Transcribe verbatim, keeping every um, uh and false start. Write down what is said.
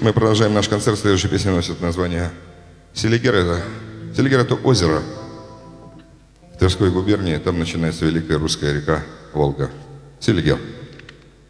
Мы продолжаем наш концерт. Следующая песня носит название Селигер. Это... Селигер — это озеро в Тверской губернии. Там начинается великая русская река Волга. Селигер.